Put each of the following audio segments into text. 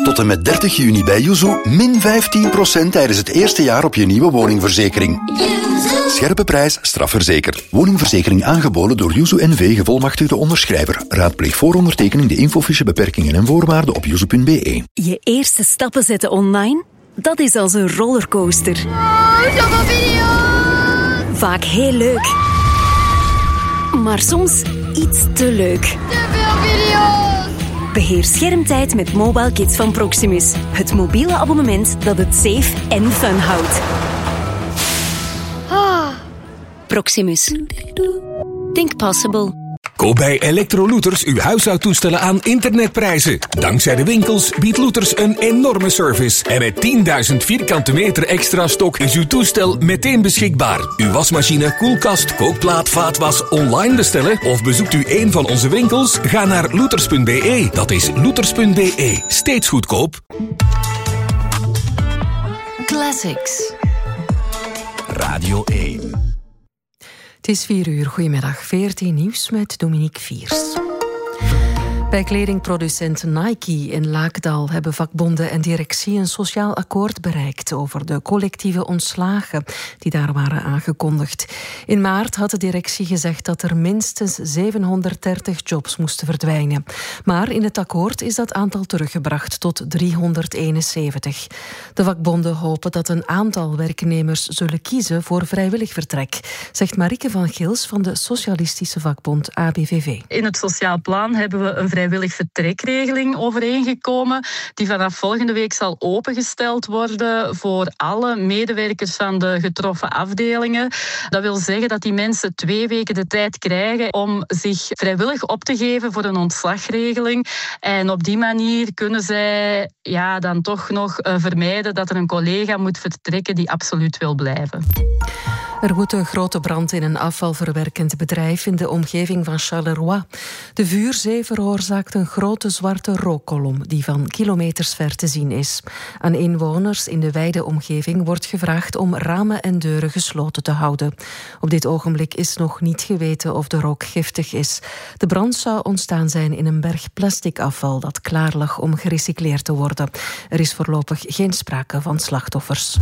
Tot en met 30 juni bij Yuzu min 15% tijdens het eerste jaar op je nieuwe woningverzekering. Scherpe prijs, strafverzekerd. Woningverzekering aangeboden door Yuzu NV, gevolmachtigde onderschrijver. Raadpleeg voor ondertekening de infofiche, beperkingen en voorwaarden op yuzu.be. Je eerste stappen zetten online? Dat is als een rollercoaster. Zoveel video's! Vaak heel leuk. Maar soms iets te leuk. Te veel video's! Beheer schermtijd met Mobile Kids van Proximus. Het mobiele abonnement dat het safe en fun houdt. Proximus. Think possible. Koop bij Electrolooters uw huishoudtoestellen aan internetprijzen. Dankzij de winkels biedt Looters een enorme service. En met 10.000 vierkante meter extra stok is uw toestel meteen beschikbaar. Uw wasmachine, koelkast, kookplaat, vaatwas online bestellen of bezoekt u een van onze winkels? Ga naar looters.be. Dat is looters.be. Steeds goedkoop. Classics. Radio 1. Het is 4:00. Goedemiddag. VRT Nieuws met Dominique Viers. Bij kledingproducent Nike in Laakdal hebben vakbonden en directie een sociaal akkoord bereikt over de collectieve ontslagen die daar waren aangekondigd. In maart had de directie gezegd dat er minstens 730 jobs moesten verdwijnen. Maar in het akkoord is dat aantal teruggebracht tot 371. De vakbonden hopen dat een aantal werknemers zullen kiezen voor vrijwillig vertrek, zegt Marieke van Gils van de socialistische vakbond ABVV. In het sociaal plan hebben we een vrijwillig vertrekregeling overeengekomen die vanaf volgende week zal opengesteld worden voor alle medewerkers van de getroffen afdelingen. Dat wil zeggen dat die mensen 2 weken de tijd krijgen om zich vrijwillig op te geven voor een ontslagregeling. En op die manier kunnen zij dan toch nog vermijden dat er een collega moet vertrekken die absoluut wil blijven. Er woedt een grote brand in een afvalverwerkend bedrijf in de omgeving van Charleroi. De vuurzee veroorzaakt een grote zwarte rookkolom die van kilometers ver te zien is. Aan inwoners in de wijde omgeving wordt gevraagd om ramen en deuren gesloten te houden. Op dit ogenblik is nog niet geweten of de rook giftig is. De brand zou ontstaan zijn in een berg plastic afval dat klaar lag om gerecycleerd te worden. Er is voorlopig geen sprake van slachtoffers.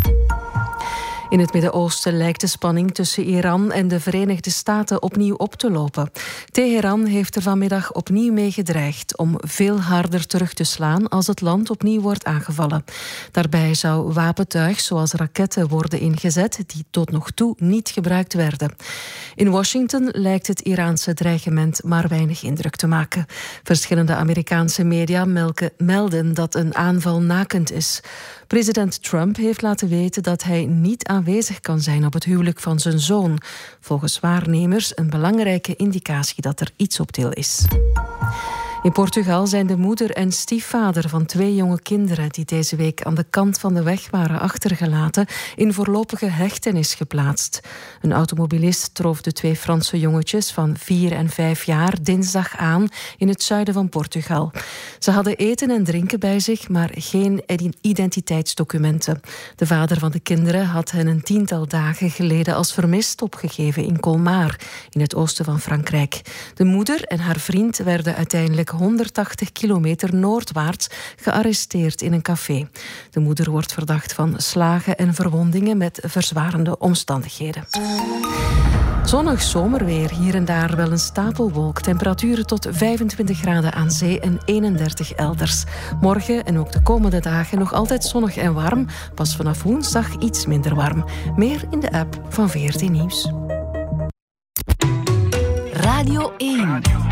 In het Midden-Oosten lijkt de spanning tussen Iran en de Verenigde Staten opnieuw op te lopen. Teheran heeft er vanmiddag opnieuw mee gedreigd om veel harder terug te slaan als het land opnieuw wordt aangevallen. Daarbij zou wapentuig zoals raketten worden ingezet die tot nog toe niet gebruikt werden. In Washington lijkt het Iraanse dreigement maar weinig indruk te maken. Verschillende Amerikaanse media melden dat een aanval nakend is. President Trump heeft laten weten dat hij niet aanwezig kan zijn op het huwelijk van zijn zoon. Volgens waarnemers een belangrijke indicatie dat er iets op til is. In Portugal zijn de moeder en stiefvader van 2 jonge kinderen die deze week aan de kant van de weg waren achtergelaten in voorlopige hechtenis geplaatst. Een automobilist trof de 2 Franse jongetjes van 4 en 5 jaar dinsdag aan in het zuiden van Portugal. Ze hadden eten en drinken bij zich, maar geen identiteitsdocumenten. De vader van de kinderen had hen een 10-tal dagen geleden als vermist opgegeven in Colmar, in het oosten van Frankrijk. De moeder en haar vriend werden uiteindelijk 180 kilometer noordwaarts gearresteerd in een café. De moeder wordt verdacht van slagen en verwondingen met verzwarende omstandigheden. Zonnig zomerweer, hier en daar wel een stapelwolk. Temperaturen tot 25 graden aan zee en 31 elders. Morgen en ook de komende dagen nog altijd zonnig en warm. Pas vanaf woensdag iets minder warm. Meer in de app van VRT Nieuws. Radio 1.